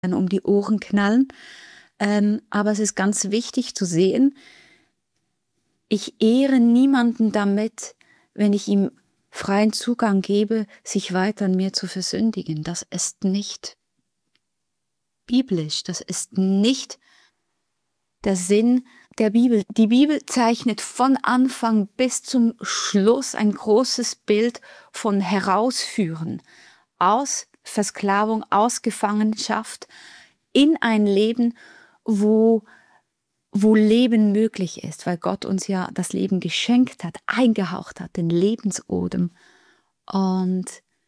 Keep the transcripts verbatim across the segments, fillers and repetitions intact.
um die Ohren knallen. Ähm, aber es ist ganz wichtig zu sehen, ich ehre niemanden damit, wenn ich ihm freien Zugang gebe, sich weiter an mir zu versündigen. Das ist nicht biblisch, das ist nicht der Sinn der Bibel. Die Bibel zeichnet von Anfang bis zum Schluss ein großes Bild von Herausführen aus Versklavung, aus Gefangenschaft in ein Leben, wo, wo Leben möglich ist, weil Gott uns ja das Leben geschenkt hat, eingehaucht hat, den Lebensodem. Und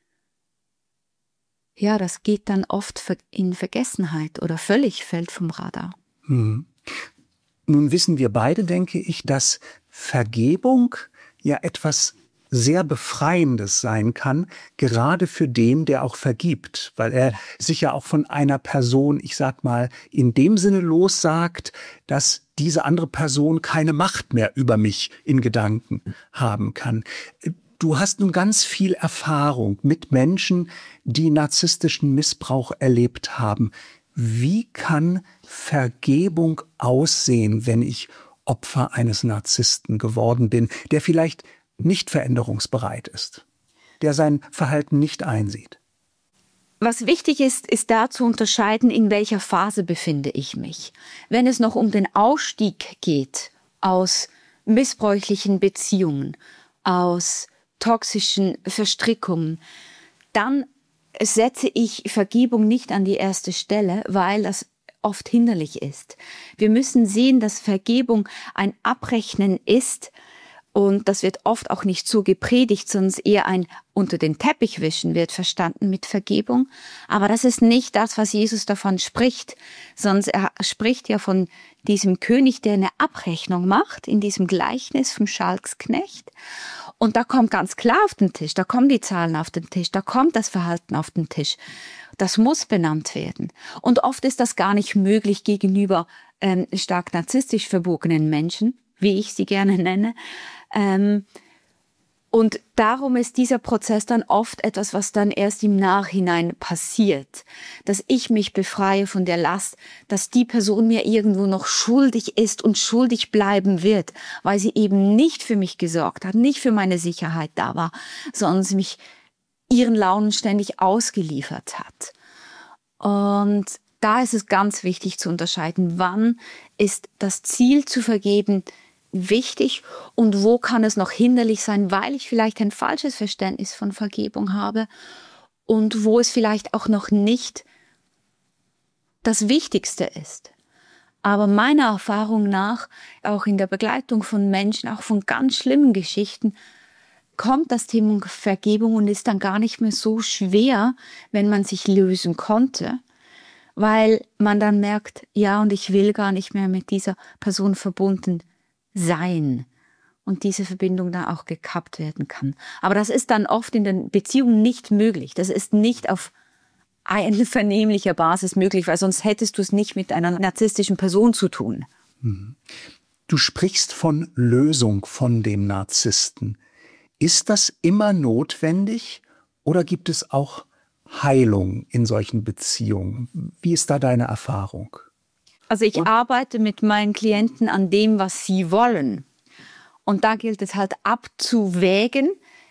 ja, das geht dann oft in Vergessenheit oder völlig fällt vom Radar. Hm. Nun wissen wir beide, denke ich, dass Vergebung ja etwas sehr Befreiendes sein kann, gerade für den, der auch vergibt, weil er sich ja auch von einer Person, ich sag mal, in dem Sinne lossagt, dass diese andere Person keine Macht mehr über mich in Gedanken haben kann. Du hast nun ganz viel Erfahrung mit Menschen, die narzisstischen Missbrauch erlebt haben. Wie kann Vergebung aussehen, wenn ich Opfer eines Narzissten geworden bin, der vielleicht nicht veränderungsbereit ist, der sein Verhalten nicht einsieht? Was wichtig ist, ist da zu unterscheiden, in welcher Phase befinde ich mich. Wenn es noch um den Ausstieg geht aus missbräuchlichen Beziehungen, aus toxischen Verstrickungen, dann setze ich Vergebung nicht an die erste Stelle, weil das oft hinderlich ist. Wir müssen sehen, dass Vergebung ein Abrechnen ist, und das wird oft auch nicht so gepredigt, sondern eher ein unter den Teppich wischen wird verstanden mit Vergebung. Aber das ist nicht das, was Jesus davon spricht, sondern er spricht ja von diesem König, der eine Abrechnung macht, in diesem Gleichnis vom Schalksknecht. Und da kommt ganz klar auf den Tisch, da kommen die Zahlen auf den Tisch, da kommt das Verhalten auf den Tisch. Das muss benannt werden. Und oft ist das gar nicht möglich gegenüber ähm, stark narzisstisch verbogenen Menschen, wie ich sie gerne nenne. Ähm, und darum ist dieser Prozess dann oft etwas, was dann erst im Nachhinein passiert. Dass ich mich befreie von der Last, dass die Person mir irgendwo noch schuldig ist und schuldig bleiben wird, weil sie eben nicht für mich gesorgt hat, nicht für meine Sicherheit da war, sondern sie mich ihren Launen ständig ausgeliefert hat. Und da ist es ganz wichtig zu unterscheiden, wann ist das Ziel zu vergeben wichtig und wo kann es noch hinderlich sein, weil ich vielleicht ein falsches Verständnis von Vergebung habe und wo es vielleicht auch noch nicht das Wichtigste ist. Aber meiner Erfahrung nach, auch in der Begleitung von Menschen, auch von ganz schlimmen Geschichten, kommt das Thema Vergebung und ist dann gar nicht mehr so schwer, wenn man sich lösen konnte, weil man dann merkt, ja, und ich will gar nicht mehr mit dieser Person verbunden sein und diese Verbindung dann auch gekappt werden kann. Aber das ist dann oft in den Beziehungen nicht möglich. Das ist nicht auf einvernehmlicher Basis möglich, weil sonst hättest du es nicht mit einer narzisstischen Person zu tun. Du sprichst von Lösung von dem Narzissten. Ist das immer notwendig oder gibt es auch Heilung in solchen Beziehungen? Wie ist da deine Erfahrung? Also ich Und? arbeite mit meinen Klienten an dem, was sie wollen. Und da gilt es halt abzuwägen,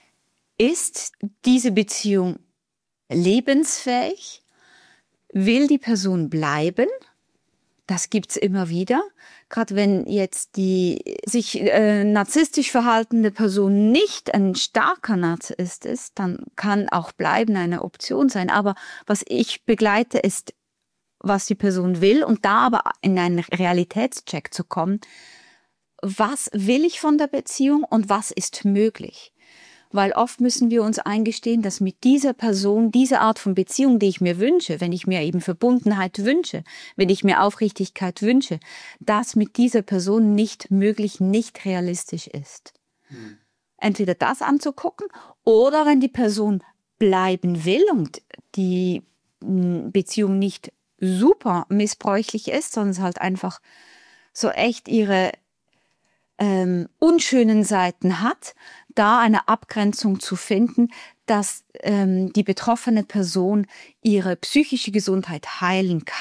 ist diese Beziehung lebensfähig? Will die Person bleiben? Das gibt's immer wieder. Gerade wenn jetzt die sich äh, narzisstisch verhaltende Person nicht ein starker Narzisst ist, dann kann auch bleiben eine Option sein. Aber was ich begleite, ist, was die Person will und da aber in einen Realitätscheck zu kommen. Was will ich von der Beziehung und was ist möglich? Weil oft müssen wir uns eingestehen, dass mit dieser Person, diese Art von Beziehung, die ich mir wünsche, wenn ich mir eben Verbundenheit wünsche, wenn ich mir Aufrichtigkeit wünsche, das mit dieser Person nicht möglich, nicht realistisch ist. Mhm. Entweder das anzugucken oder wenn die Person bleiben will und die Beziehung nicht super missbräuchlich ist, sondern es halt einfach so echt ihre ähm, unschönen Seiten hat, da eine Abgrenzung zu finden, dass ähm, die betroffene Person ihre psychische Gesundheit heilen kann.